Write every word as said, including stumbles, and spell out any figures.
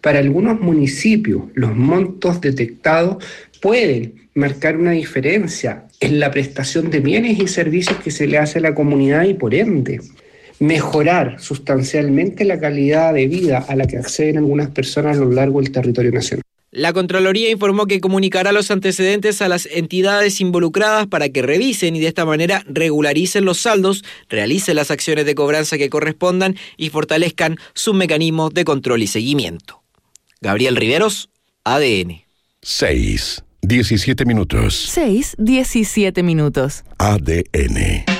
Para algunos municipios, los montos detectados pueden marcar una diferencia en la prestación de bienes y servicios que se le hace a la comunidad y, por ende, mejorar sustancialmente la calidad de vida a la que acceden algunas personas a lo largo del territorio nacional. La Contraloría informó que comunicará los antecedentes a las entidades involucradas para que revisen y de esta manera regularicen los saldos, realicen las acciones de cobranza que correspondan y fortalezcan sus mecanismos de control y seguimiento. Gabriel Riveros, A D N. seis, diecisiete minutos. seis, diecisiete minutos. A D N.